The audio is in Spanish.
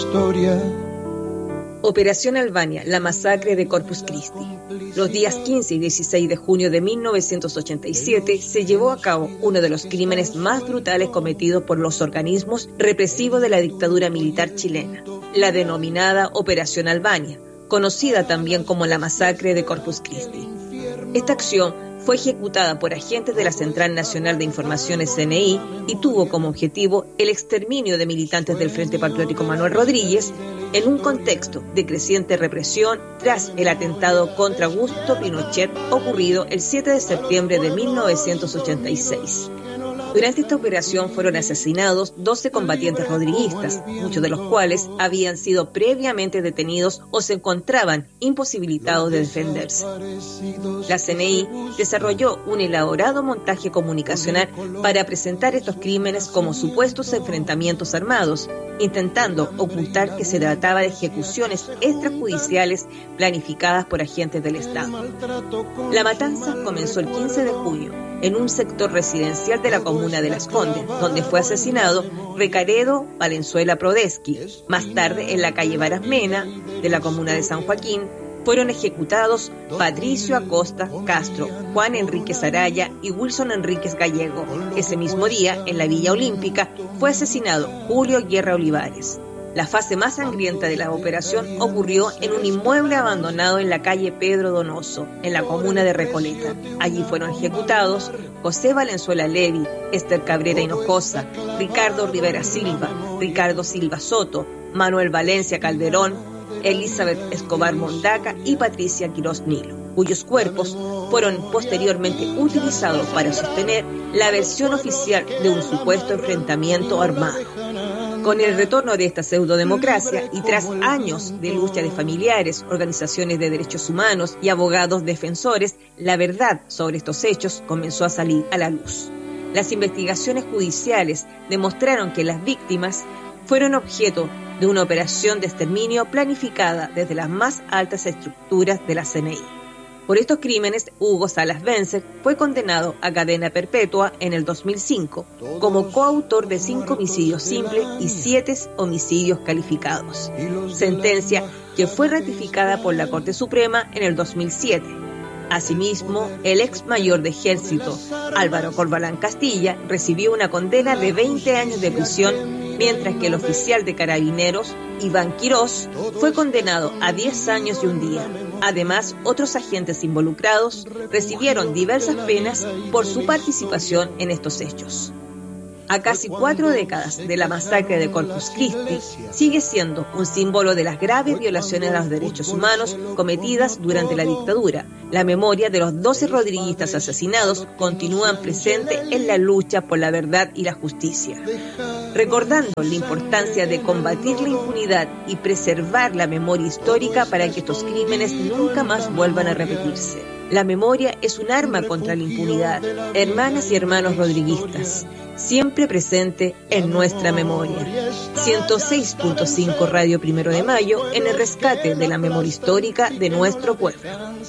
Historia. Operación Albania, la masacre de Corpus Christi. Los días 15 y 16 de junio de 1987 se llevó a cabo uno de los crímenes más brutales cometidos por los organismos represivos de la dictadura militar chilena, la denominada Operación Albania, conocida también como la masacre de Corpus Christi. Esta acción fue ejecutada por agentes de la Central Nacional de Informaciones CNI y tuvo como objetivo el exterminio de militantes del Frente Patriótico Manuel Rodríguez en un contexto de creciente represión tras el atentado contra Augusto Pinochet ocurrido el 7 de septiembre de 1986. Durante esta operación fueron asesinados 12 combatientes rodriguistas, muchos de los cuales habían sido previamente detenidos o se encontraban imposibilitados de defenderse. La CNI desarrolló un elaborado montaje comunicacional para presentar estos crímenes como supuestos enfrentamientos armados, intentando ocultar que se trataba de ejecuciones extrajudiciales planificadas por agentes del Estado. La matanza comenzó el 15 de junio en un sector residencial de la comuna de Las Condes, donde fue asesinado Recaredo Valenzuela Prodesky. Más tarde, en la calle Barasmena de la comuna de San Joaquín, fueron ejecutados Patricio Acosta Castro, Juan Enríquez Araya y Wilson Enríquez Gallego. Ese mismo día, en la Villa Olímpica, fue asesinado Julio Guerra Olivares. La fase más sangrienta de la operación ocurrió en un inmueble abandonado en la calle Pedro Donoso, en la comuna de Recoleta. Allí fueron ejecutados José Valenzuela Levi, Esther Cabrera Hinojosa, Ricardo Rivera Silva, Ricardo Silva Soto, Manuel Valencia Calderón, Elizabeth Escobar Mondaca y Patricia Quirós Nilo, cuyos cuerpos fueron posteriormente utilizados para sostener la versión oficial de un supuesto enfrentamiento armado. Con el retorno de esta pseudodemocracia y tras años de lucha de familiares, organizaciones de derechos humanos y abogados defensores, la verdad sobre estos hechos comenzó a salir a la luz. Las investigaciones judiciales demostraron que las víctimas fueron objeto de una operación de exterminio planificada desde las más altas estructuras de la CNI. Por estos crímenes, Hugo Salas Benzer fue condenado a cadena perpetua en el 2005 como coautor de 5 homicidios simples y 7 homicidios calificados, sentencia que fue ratificada por la Corte Suprema en el 2007. Asimismo, el ex mayor de ejército, Álvaro Corbalán Castilla, recibió una condena de 20 años de prisión, mientras que el oficial de carabineros, Iván Quirós, fue condenado a 10 años y un día. Además, otros agentes involucrados recibieron diversas penas por su participación en estos hechos. A casi 4 décadas de la masacre de Corpus Christi, sigue siendo un símbolo de las graves violaciones a los derechos humanos cometidas durante la dictadura. La memoria de los 12 rodriguistas asesinados continúan presente en la lucha por la verdad y la justicia. Recordando la importancia de combatir la impunidad y preservar la memoria histórica para que estos crímenes nunca más vuelvan a repetirse. La memoria es un arma contra la impunidad. Hermanas y hermanos rodriguistas, siempre presente en nuestra memoria. 106.5 Radio 1 de Mayo en el rescate de la memoria histórica de nuestro pueblo.